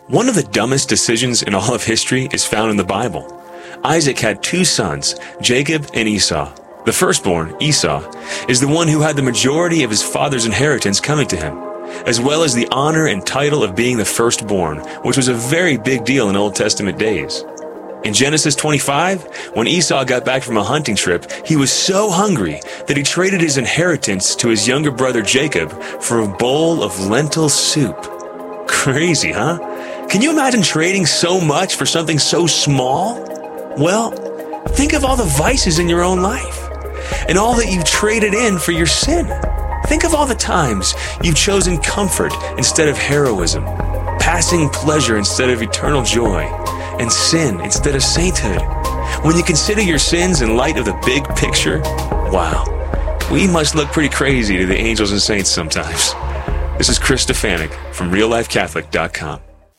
One of the dumbest decisions in all of history is found in the Bible. Isaac had two sons, Jacob and Esau. The firstborn, Esau, is the one who had the majority of his father's inheritance coming to him, as well as the honor and title of being the firstborn, which was a very big deal in Old Testament days. In Genesis 25, when Esau got back from a hunting trip, he was so hungry that he traded his inheritance to his younger brother Jacob for a bowl of lentil soup. Crazy, huh? Can you imagine trading so much for something so small? Well, think of all the vices in your own life and all that you've traded in for your sin. Think of all the times you've chosen comfort instead of heroism, passing pleasure instead of eternal joy, and sin instead of sainthood. When you consider your sins in light of the big picture, wow, we must look pretty crazy to the angels and saints sometimes. This is Chris Stefanik from RealLifeCatholic.com.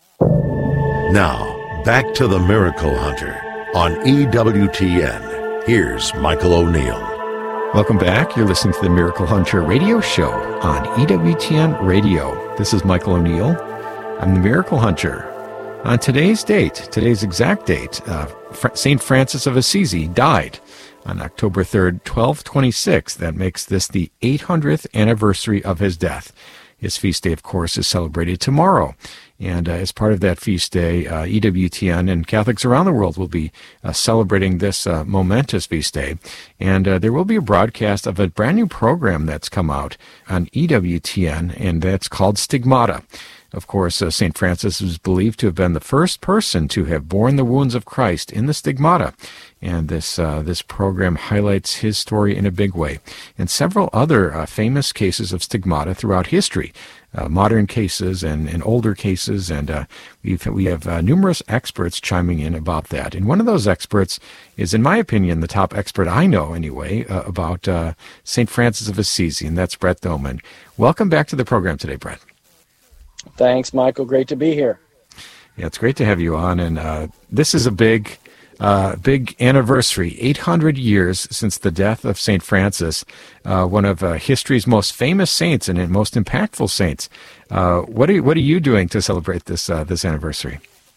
Now, back to the Miracle Hunter on EWTN. Here's Michael O'Neill. Welcome back. You're listening to the Miracle Hunter radio show on EWTN Radio. This is Michael O'Neill. I'm the Miracle Hunter. On today's exact date, St. Francis of Assisi died on October 3rd, 1226. That makes this the 800th anniversary of his death. His feast day, of course, is celebrated tomorrow. And as part of that feast day, EWTN and Catholics around the world will be celebrating this momentous feast day. And there will be a broadcast of a brand new program that's come out on EWTN, and that's called Stigmata. Of course, St. Francis is believed to have been the first person to have borne the wounds of Christ in the Stigmata. And this program highlights his story in a big way. And several other famous cases of stigmata throughout history, modern cases and older cases, and we have numerous experts chiming in about that. And one of those experts is, in my opinion, the top expert I know anyway, about St. Francis of Assisi, and that's Brett Thoman. Welcome back to the program today, Brett. Thanks, Michael. Great to be here. Yeah, it's great to have you on, and this is a big anniversary, 800 years since the death of St. Francis, one of history's most famous saints and most impactful saints. What are you doing to celebrate this anniversary?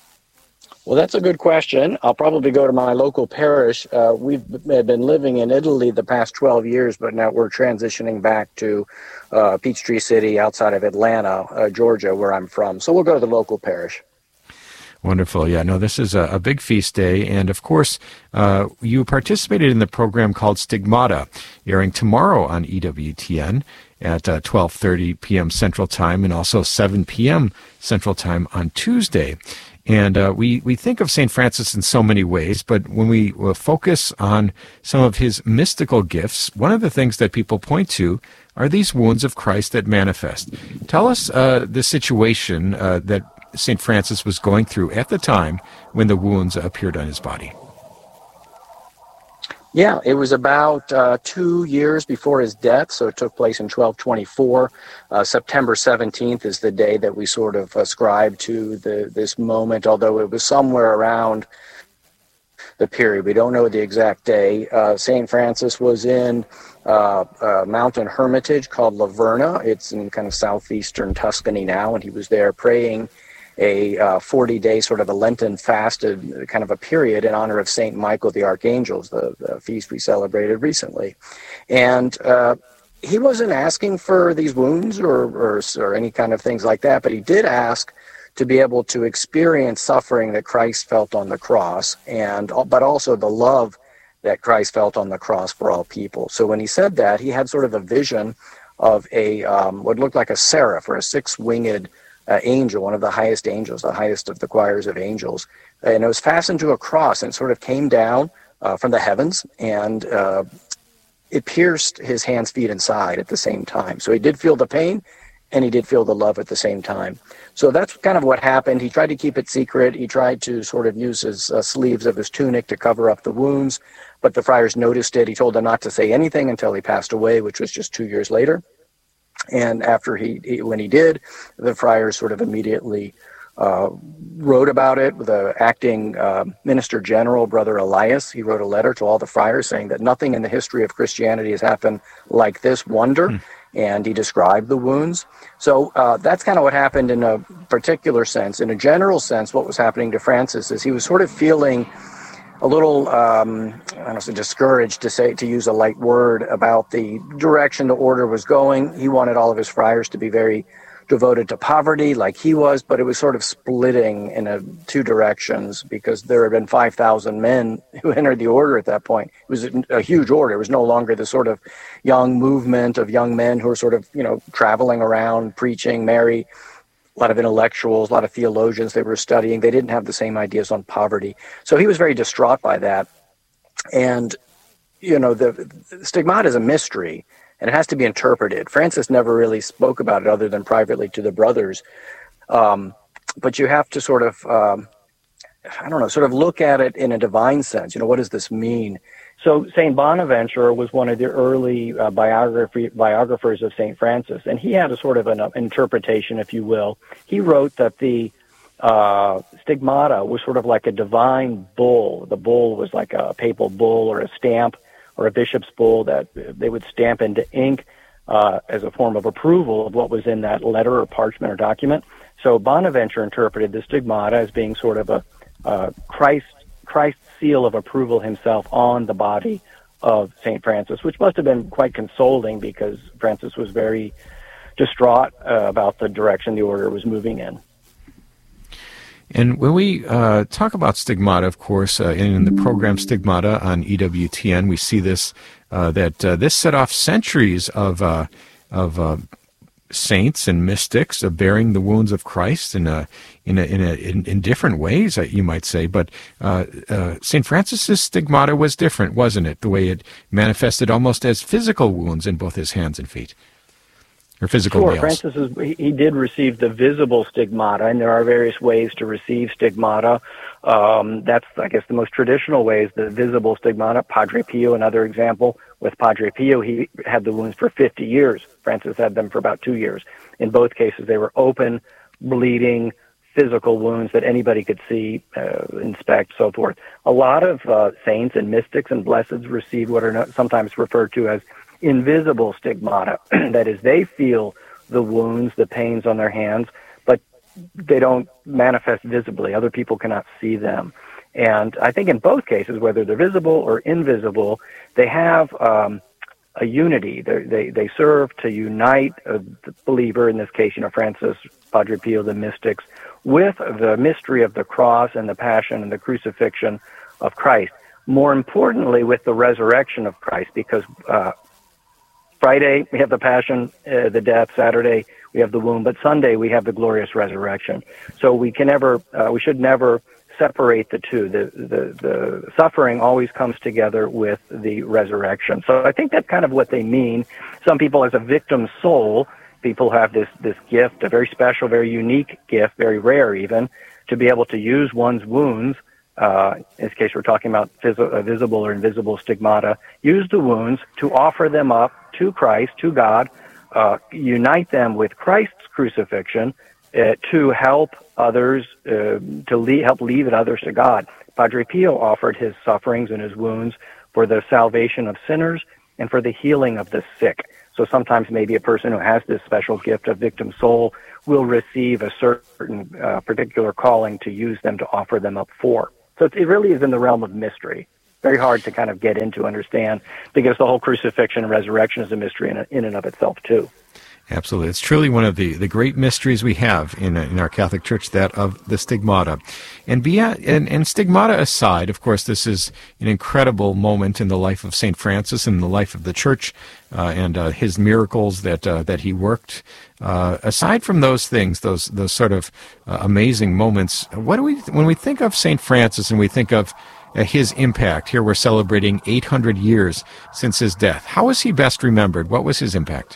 Well, that's a good question. I'll probably go to my local parish. We've been living in Italy the past 12 years, but now we're transitioning back to Peachtree City outside of Atlanta, Georgia, where I'm from. So we'll go to the local parish. Wonderful. Yeah, no, this is a big feast day. And of course, you participated in the program called Stigmata, airing tomorrow on EWTN at 12:30 p.m. Central Time and also 7 p.m. Central Time on Tuesday. And we think of St. Francis in so many ways, but when we focus on some of his mystical gifts, one of the things that people point to are these wounds of Christ that manifest. Tell us the situation that St. Francis was going through at the time when the wounds appeared on his body. Yeah, it was about 2 years before his death, so it took place in 1224. September 17th is the day that we sort of ascribe to this moment, although it was somewhere around the period. We don't know the exact day. St. Francis was in a mountain hermitage called La Verna. It's in kind of southeastern Tuscany now, and he was there praying a 40-day sort of a Lenten fasted kind of a period in honor of St. Michael the Archangel, the feast we celebrated recently. And he wasn't asking for these wounds or any kind of things like that, but he did ask to be able to experience suffering that Christ felt on the cross, but also the love that Christ felt on the cross for all people. So when he said that, he had sort of a vision of a what looked like a seraph or a six-winged angel, one of the highest angels, the highest of the choirs of angels. And it was fastened to a cross and sort of came down from the heavens, and it pierced his hands, feet, and side at the same time. So he did feel the pain, and he did feel the love at the same time. So that's kind of what happened. He tried to keep it secret. He tried to sort of use his sleeves of his tunic to cover up the wounds, but the friars noticed it. He told them not to say anything until he passed away, which was just 2 years later. And after when he did, the friars sort of immediately wrote about it. The acting minister general, Brother Elias, he wrote a letter to all the friars saying that nothing in the history of Christianity has happened like this wonder. And he described the wounds. So that's kind of what happened in a particular sense. In a general sense, what was happening to Francis is he was sort of feeling a little, I don't know, so discouraged, to use a light word, about the direction the order was going. He wanted all of his friars to be very devoted to poverty like he was, but it was sort of splitting in two directions, because there had been 5,000 men who entered the order at that point. It was a huge order. It was no longer the sort of young movement of young men who were sort of, traveling around, preaching, merry. A lot of intellectuals, a lot of theologians they were studying. They didn't have the same ideas on poverty. So he was very distraught by that. And, the stigmata is a mystery, and it has to be interpreted. Francis never really spoke about it other than privately to the brothers. But you have to sort of, sort of look at it in a divine sense. What does this mean? So St. Bonaventure was one of the early biographers of St. Francis, and he had a sort of an interpretation, if you will. He wrote that the stigmata was sort of like a divine bull. The bull was like a papal bull or a stamp or a bishop's bull that they would stamp into ink as a form of approval of what was in that letter or parchment or document. So Bonaventure interpreted the stigmata as being sort of a Christ's seal of approval himself on the body of St. Francis, which must have been quite consoling, because Francis was very distraught about the direction the order was moving in. And when we talk about stigmata, of course, in the program Stigmata on EWTN, we see this, this set off centuries of saints and mystics bearing the wounds of Christ in different ways, you might say. But St. Francis's stigmata was different, wasn't it? The way it manifested almost as physical wounds in both his hands and feet, or physical nails. Francis, he did receive the visible stigmata, and there are various ways to receive stigmata. That's, I guess, the most traditional way is the visible stigmata. Padre Pio, another example. With Padre Pio, he had the wounds for 50 years. Francis had them for about 2 years. In both cases, they were open, bleeding, physical wounds that anybody could see, inspect, so forth. A lot of saints and mystics and blesseds receive what are sometimes referred to as invisible stigmata. That is, they feel the wounds, the pains on their hands, but they don't manifest visibly. Other people cannot see them. And I think in both cases, whether they're visible or invisible, they have a unity. They serve to unite the believer, in this case, Francis, Padre Pio, the mystics, with the mystery of the cross and the passion and the crucifixion of Christ. More importantly, with the resurrection of Christ, because Friday we have the passion, the death. Saturday we have the wound, but Sunday we have the glorious resurrection. So we should never separate the two. The suffering always comes together with the resurrection. So I think that's kind of what they mean. Some people, as a victim soul, people have this gift, a very special, very unique gift, very rare even, to be able to use one's wounds. In this case, we're talking about visible or invisible stigmata. Use the wounds to offer them up to Christ, to God, unite them with Christ's crucifixion, to help others, help lead others to God. Padre Pio offered his sufferings and his wounds for the salvation of sinners and for the healing of the sick. So sometimes maybe a person who has this special gift of victim soul will receive a certain particular calling to use them to offer them up for. So it really is in the realm of mystery. Very hard to kind of get into, understand, because the whole crucifixion and resurrection is a mystery in and of itself too. Absolutely. It's truly one of the great mysteries we have in our Catholic Church, that of the stigmata. And stigmata aside, of course, this is an incredible moment in the life of St. Francis and the life of the Church, and his miracles that he worked. Aside from those things, those sort of amazing moments, when we think of St. Francis and we think of his impact, here we're celebrating 800 years since his death. How is he best remembered? What was his impact?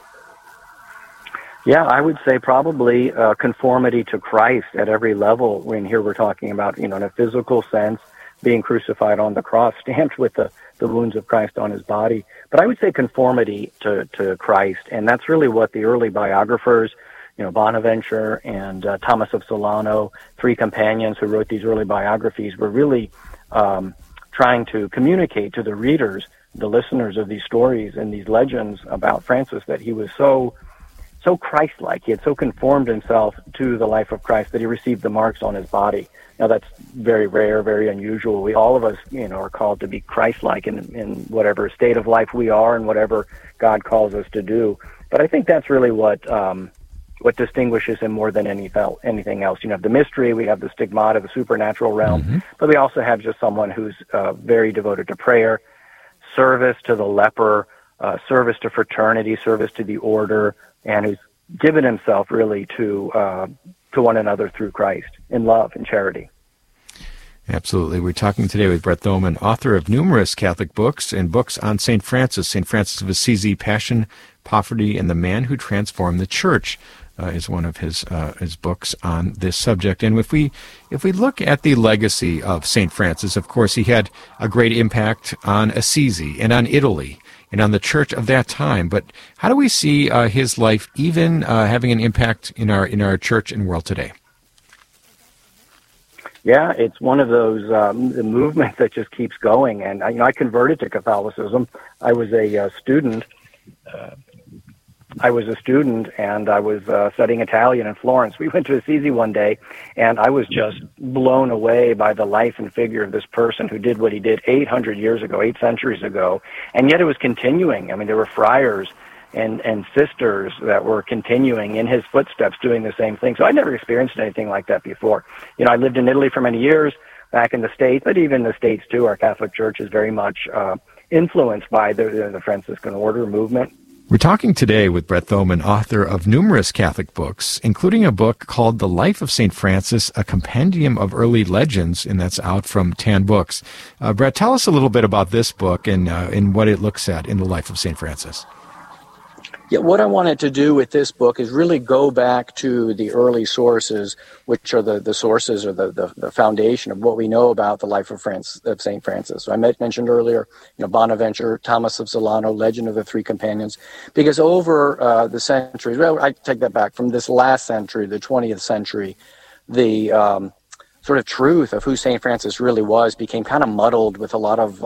Yeah, I would say probably conformity to Christ at every level. When here we're talking about, in a physical sense, being crucified on the cross, stamped with the wounds of Christ on his body. But I would say conformity to Christ, and that's really what the early biographers, Bonaventure and Thomas of Solano, three companions who wrote these early biographies, were really trying to communicate to the readers, the listeners of these stories and these legends about Francis, that he was so so Christ-like. He had so conformed himself to the life of Christ that he received the marks on his body. Now, that's very rare, very unusual. All of us, are called to be Christ-like in whatever state of life we are and whatever God calls us to do. But I think that's really what distinguishes him more than anything else. You have the mystery, we have the stigmata, the supernatural realm, but we also have just someone who's very devoted to prayer, service to the leper, service to fraternity, service to the order, and who's given himself really to one another through Christ in love and charity. Absolutely. We're talking today with Brett Thoman, author of numerous Catholic books and books on St. Francis of Assisi, Passion, Poverty, and the Man Who Transformed the Church is one of his books on this subject. And if we look at the legacy of St. Francis, of course, he had a great impact on Assisi and on Italy and on the church of that time. But how do we see his life even having an impact in our church and world today? Yeah, it's one of those the movements that just keeps going. And I converted to Catholicism. I was a student. And I was studying Italian in Florence. We went to Assisi one day, and I was just blown away by the life and figure of this person who did what he did 800 years ago, 8 centuries ago, and yet it was continuing. I mean, there were friars and sisters that were continuing in his footsteps doing the same thing. So I never experienced anything like that before. I lived in Italy for many years, back in the States, but even the States, too, our Catholic Church is very much influenced by the Franciscan order movement. We're talking today with Brett Thoman, author of numerous Catholic books, including a book called The Life of St. Francis, a compendium of early legends, and that's out from Tan Books. Brett, tell us a little bit about this book and what it looks at in the life of St. Francis. Yeah, what I wanted to do with this book is really go back to the early sources, which are the sources or the foundation of what we know about the life of St. Francis. So I mentioned earlier, Bonaventure, Thomas of Celano, Legend of the Three Companions, because over the centuries, well, I take that back, from this last century, the 20th century, the sort of truth of who St. Francis really was became kind of muddled with a lot of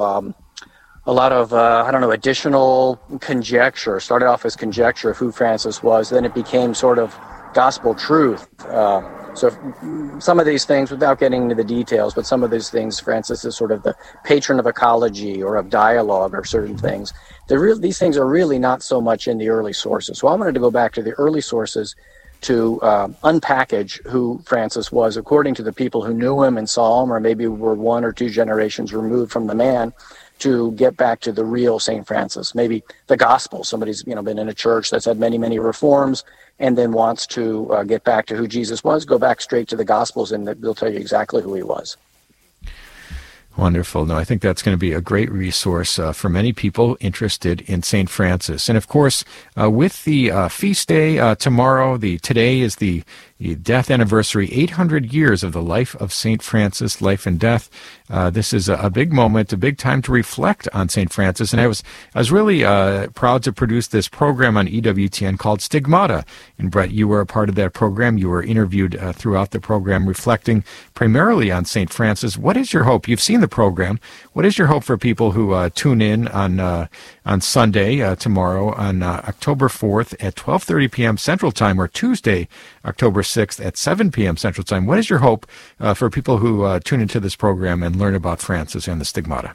additional conjecture. Started off as conjecture of who Francis was, then it became sort of gospel truth. So some of these things, without getting into the details, but some of these things, Francis is sort of the patron of ecology or of dialogue or certain things. These things are really not so much in the early sources. So I wanted to go back to the early sources to unpackage who Francis was according to the people who knew him and saw him, or maybe were 1 or 2 generations removed from the man, to get back to the real St. Francis. Maybe the gospel. Somebody's been in a church that's had many, many reforms and then wants to get back to who Jesus was. Go back straight to the Gospels and they'll tell you exactly who he was. Wonderful. No, I think that's going to be a great resource for many people interested in St. Francis. And of course, with the feast day tomorrow, today is the death anniversary, 800 years of the life of St. Francis, life and death. This is a big moment, a big time to reflect on St. Francis. And I was really proud to produce this program on EWTN called Stigmata. And Brett, you were a part of that program. You were interviewed throughout the program, reflecting primarily on St. Francis. What is your hope? You've seen the program. What is your hope for people who tune in on Sunday, tomorrow, on October 4th at 12:30 p.m. Central Time, or Tuesday, October 6th at 7 p.m. Central Time? What is your hope for people who tune into this program and learn about Francis and the Stigmata?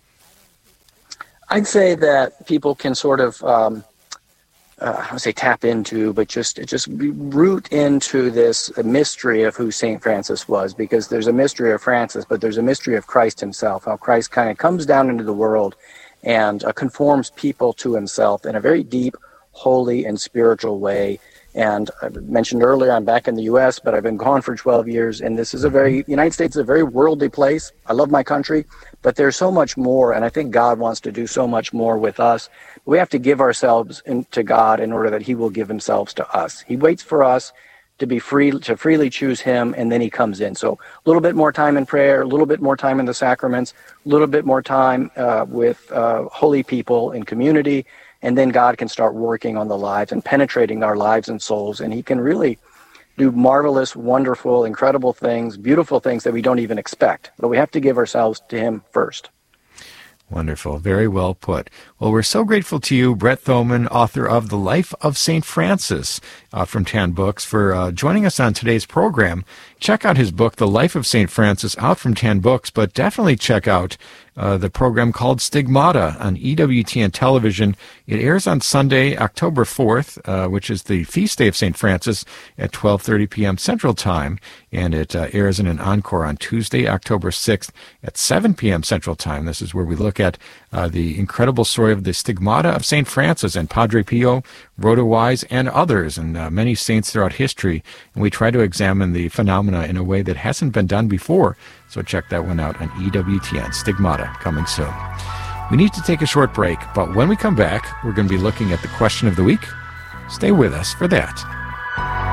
I'd say that people can sort of, I don't say tap into, but just root into this mystery of who St. Francis was, because there's a mystery of Francis, but there's a mystery of Christ himself, how Christ kind of comes down into the world and conforms people to himself in a very deep, holy, and spiritual way. And I mentioned earlier, I'm back in the U.S., but I've been gone for 12 years, and this is United States is a very worldly place. I love my country, but there's so much more, and I think God wants to do so much more with us. We have to give ourselves to God in order that he will give himself to us. He waits for us to be free, to freely choose him, and then he comes in. So a little bit more time in prayer, a little bit more time in the sacraments, a little bit more time with holy people in community, and then God can start working on the lives and penetrating our lives and souls, and he can really do marvelous, wonderful, incredible things, beautiful things that we don't even expect. But we have to give ourselves to him first. Wonderful. Very well put. Well, we're so grateful to you, Brett Thoman, author of The Life of St. Francis from Tan Books, for joining us on today's program. Check out his book, The Life of St. Francis, out from Tan Books, but definitely check out the program called Stigmata on EWTN television. It airs on Sunday, October 4th, which is the feast day of St. Francis, at 12:30 p.m. Central Time, and it airs in an encore on Tuesday, October 6th at 7 p.m. Central Time. This is where we look at the incredible story of the Stigmata of St. Francis and Padre Pio, Rhoda Wise, and others, and many saints throughout history. And we try to examine the phenomena in a way that hasn't been done before. So check that one out on EWTN. Stigmata, coming soon. We need to take a short break, but when we come back, we're going to be looking at the question of the week. Stay with us for that.